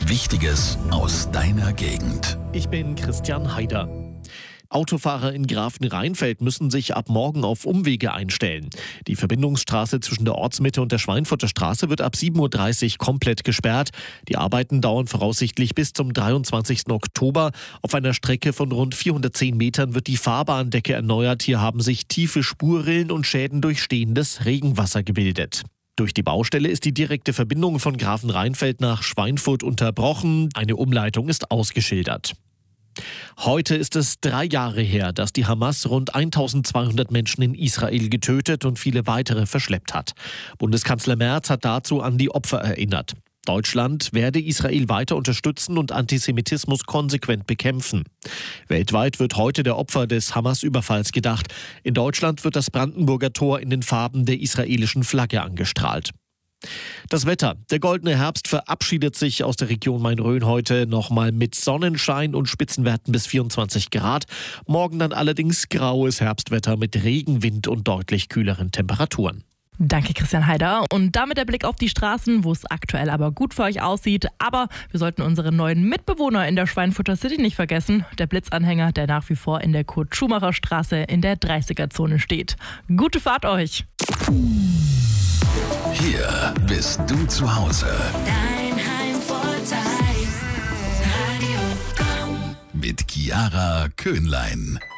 Wichtiges aus deiner Gegend. Ich bin Christian Haider. Autofahrer in Grafenrheinfeld müssen sich ab morgen auf Umwege einstellen. Die Verbindungsstraße zwischen der Ortsmitte und der Schweinfurter Straße wird ab 7.30 Uhr komplett gesperrt. Die Arbeiten dauern voraussichtlich bis zum 23. Oktober. Auf einer Strecke von rund 410 Metern wird die Fahrbahndecke erneuert. Hier haben sich tiefe Spurrillen und Schäden durch stehendes Regenwasser gebildet. Durch die Baustelle ist die direkte Verbindung von Grafenrheinfeld nach Schweinfurt unterbrochen. Eine Umleitung ist ausgeschildert. Heute ist es 3 Jahre her, dass die Hamas rund 1200 Menschen in Israel getötet und viele weitere verschleppt hat. Bundeskanzler Merz hat dazu an die Opfer erinnert. Deutschland werde Israel weiter unterstützen und Antisemitismus konsequent bekämpfen. Weltweit wird heute der Opfer des Hamas-Überfalls gedacht. In Deutschland wird das Brandenburger Tor in den Farben der israelischen Flagge angestrahlt. Das Wetter. Der goldene Herbst verabschiedet sich aus der Region Main-Rhön heute nochmal mit Sonnenschein und Spitzenwerten bis 24 Grad. Morgen dann allerdings graues Herbstwetter mit Regen, Wind und deutlich kühleren Temperaturen. Danke, Christian Haider. Und damit der Blick auf die Straßen, wo es aktuell aber gut für euch aussieht. Aber wir sollten unsere neuen Mitbewohner in der Schweinfurter City nicht vergessen. Der Blitzanhänger, der nach wie vor in der Kurt-Schumacher-Straße in der 30er-Zone steht. Gute Fahrt euch! Hier bist du zu Hause. Dein Heimvorteil. Radio Komm. Mit Chiara Köhnlein.